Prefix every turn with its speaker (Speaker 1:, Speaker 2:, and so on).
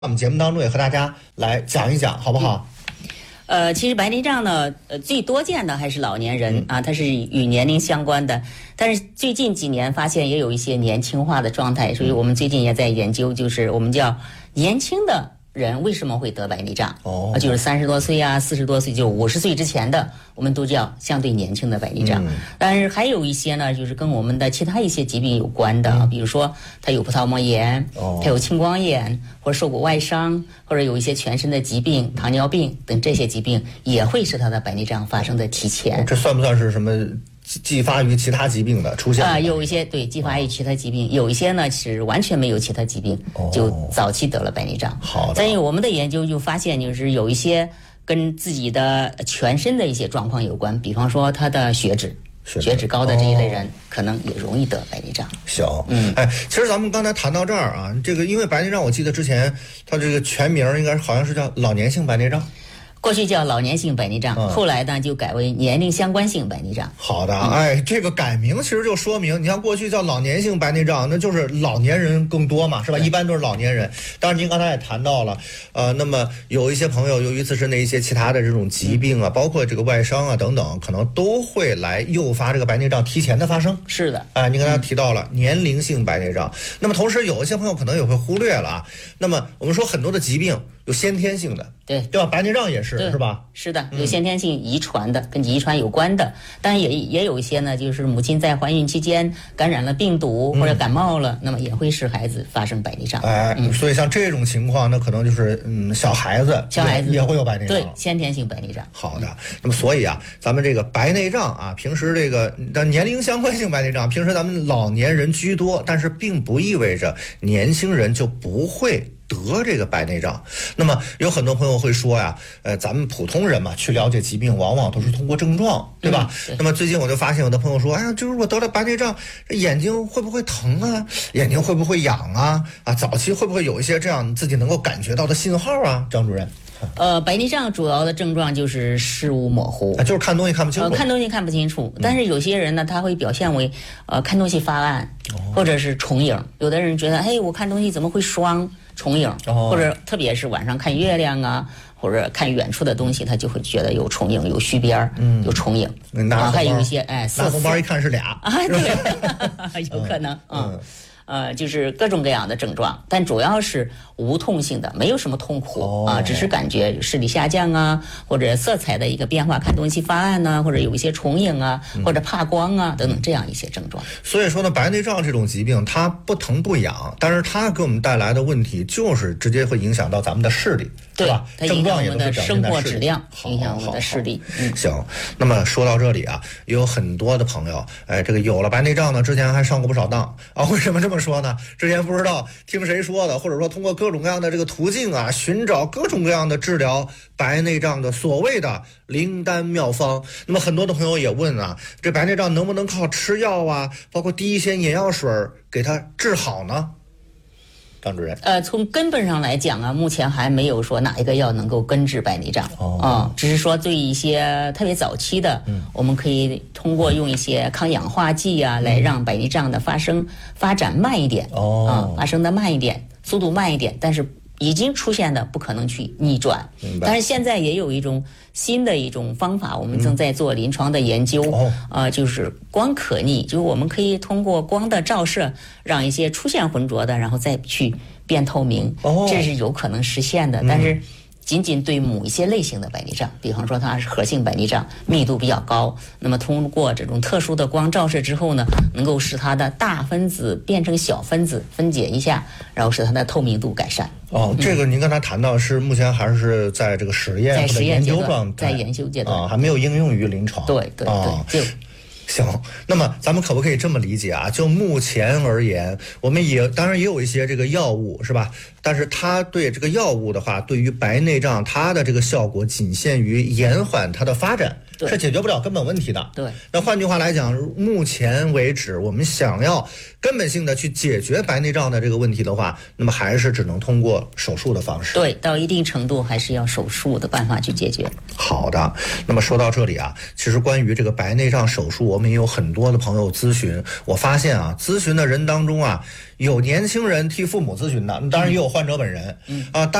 Speaker 1: 我们节目当中也和大家来讲一讲，好不好？
Speaker 2: 其实白内障呢，最多见的还是老年人啊，它是与年龄相关的。但是最近几年发现也有一些年轻化的状态，所以我们最近也在研究，就是我们叫年轻的人为什么会得白内障？就是30多岁啊，40多岁，就50岁之前的，我们都叫相对年轻的白内障。但是还有一些呢，就是跟我们的其他一些疾病有关的，比如说他有葡萄膜炎，他有青光眼，或者受过外伤，或者有一些全身的疾病，糖尿病等这些疾病也会使他的白内障发生的提前。
Speaker 1: 这算不算是什么继发于其他疾病的出现
Speaker 2: 有一些对继发于其他疾病，有一些呢是完全没有其他疾病，就早期得了白内障。
Speaker 1: 好的。
Speaker 2: 所以我们的研究就发现，就是有一些跟自己的全身的一些状况有关，比方说他的血脂高的这一类人，可能也容易得白内障。
Speaker 1: 行，其实咱们刚才谈到这儿啊，这个因为白内障，我记得之前它这个全名应该好像是叫老年性白内障。
Speaker 2: 过去叫老年性白内障，后来呢就改为年龄相关性白内障。
Speaker 1: 好的，这个改名其实就说明，你像过去叫老年性白内障，那就是老年人更多嘛，是吧？一般都是老年人。当然您刚才也谈到了，那么有一些朋友由于自身的一些其他的这种疾病啊，包括这个外伤啊等等，可能都会来诱发这个白内障提前的发生。
Speaker 2: 是的，
Speaker 1: 您刚才提到了年龄性白内障，那么同时有一些朋友可能也会忽略了啊。那么我们说很多的疾病有先天性的，对吧？白内障也是吧？
Speaker 2: 是的，有先天性遗传的，跟遗传有关的。当然也有一些呢，就是母亲在怀孕期间感染了病毒或者感冒了，那么也会使孩子发生白内障。
Speaker 1: 所以像这种情况，那可能就是小孩子也会有白内障，
Speaker 2: 对，先天性白内障。
Speaker 1: 好的，那么所以啊，咱们这个白内障啊，平时这个年龄相关性白内障，平时咱们老年人居多，但是并不意味着年轻人就不会得这个白内障。那么有很多朋友会说呀，咱们普通人嘛，去了解疾病往往都是通过症状，对吧？那么最近我就发现有的朋友说，就是我得了白内障，眼睛会不会疼啊？眼睛会不会痒啊？早期会不会有一些这样自己能够感觉到的信号啊？张主任。
Speaker 2: 白内障主要的症状就是视物模糊，
Speaker 1: 就是看东西看不清楚。
Speaker 2: 看东西看不清楚，但是有些人呢，他会表现为看东西发暗，或者是重影。有的人觉得，我看东西怎么会双重影，或者特别是晚上看月亮啊，或者看远处的东西，他就会觉得有重影、有虚边有重影。还有一些
Speaker 1: 拿红包一看是俩
Speaker 2: 对，有可能就是各种各样的症状，但主要是无痛性的，没有什么痛苦只是感觉视力下降啊，或者色彩的一个变化，看东西发暗啊，或者有一些重影啊，或者怕光啊等等这样一些症状。
Speaker 1: 所以说呢，白内障这种疾病它不疼不痒，但是它给我们带来的问题就是直接会影响到咱们的视力，
Speaker 2: 对
Speaker 1: 吧？
Speaker 2: 它影响我们的生活质量，影响我们的视力。
Speaker 1: 行，那么说到这里啊，也有很多的朋友，这个有了白内障呢，之前还上过不少当啊。为什么这么说呢？之前不知道听谁说的，或者说通过各种各样的这个途径啊，寻找各种各样的治疗白内障的所谓的灵丹妙方。那么很多的朋友也问啊，这白内障能不能靠吃药啊，包括滴一些眼药水给它治好呢？张主任，
Speaker 2: 从根本上来讲啊，目前还没有说哪一个药能够根治白内障只是说对一些特别早期的，我们可以通过用一些抗氧化剂啊，来让白内障的发展慢一点发生的慢一点，速度慢一点，但是已经出现的不可能去逆转。但是现在也有一种新的一种方法，我们正在做临床的研究就是光可逆，就是我们可以通过光的照射让一些出现浑浊的，然后再去变透明这是有可能实现的。但是仅仅对某一些类型的白内障，比方说它是核性白内障，密度比较高，那么通过这种特殊的光照射之后呢，能够使它的大分子变成小分子分解一下，然后使它的透明度改善。
Speaker 1: 这个您刚才谈到是目前还是在这个实验或者研究状态，
Speaker 2: 在研究阶段
Speaker 1: 还没有应用于临床。
Speaker 2: 对，
Speaker 1: 行，那么咱们可不可以这么理解啊？就目前而言，我们当然也有一些这个药物，是吧？但是它对这个药物的话，对于白内障它的这个效果仅限于延缓它的发展， 是解决不了根本问题的。
Speaker 2: 对。
Speaker 1: 那换句话来讲，目前为止，我们想要根本性的去解决白内障的这个问题的话，那么还是只能通过手术的方式。
Speaker 2: 对，到一定程度还是要手术的办法去解决。
Speaker 1: 好的，那么说到这里啊，其实关于这个白内障手术，我们也有很多的朋友咨询。我发现啊，咨询的人当中啊，有年轻人替父母咨询的，当然也有患者本人。